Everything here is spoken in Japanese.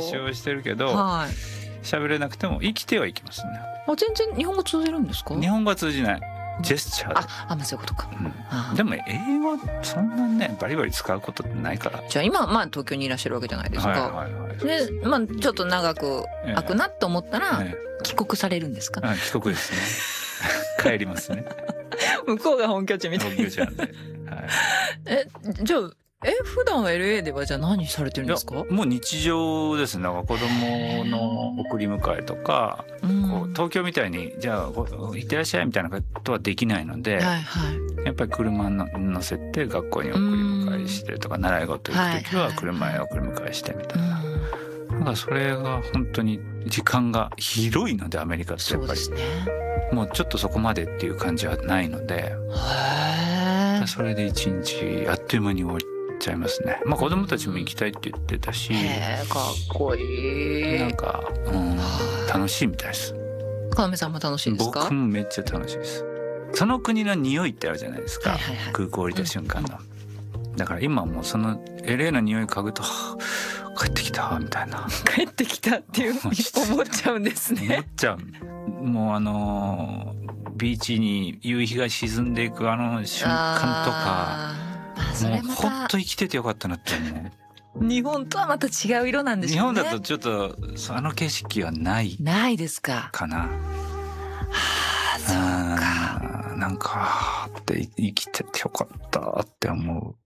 話をしてるけどはい。 喋れなくても生きてはいきますね。 全然日本語通じるんですか？ 日本語は通じない。ジェスチャーで。 まあそういうことか。 でも英語そんなねバリバリ使うことってないから。 じゃあ今東京にいらっしゃるわけじゃないですか。 はいはいはい。 でちょっと長く空くなと思ったら帰国されるんですか？ 帰国ですね。帰りますね。 向こうが本拠地みたいな。 本拠地なんで。はい。 じゃあ普段は LA ではじゃあ何されてるんですか？ もう日常ですね。なんか子供の送り迎えとか、こう東京みたいにじゃあ行ってらっしゃいみたいなことはできないので、 はいはい、 やっぱり車乗せて学校に送り迎えしてとか、習い事行く時は車へ送り迎えしてみたいな。なんかそれが本当に時間が広いのでアメリカってやっぱり、 そうですね、 もうちょっとそこまでっていう感じはないので、それで一日あっという間に終わっちゃいますね。まあ子供たちも行きたいって言ってたし、 かっこいい。 なんか、楽しいみたいです。 川目さんも楽しいですか？ 僕もめっちゃ楽しいです。その国の匂いってあるじゃないですか、空港降りた瞬間の、だから今もうその LA の匂い嗅ぐと帰ってきたみたいな、 帰ってきたっていう思っちゃうんですね。 思っちゃう。もうビーチに夕日が沈んでいくあの瞬間とか、もうほんと生きててよかったなって思う。 日本とはまた違う色なんでしょうね。 日本だとちょっとあの景色はないですか。 な。 そうか。 なんかって生きててよかったって思う。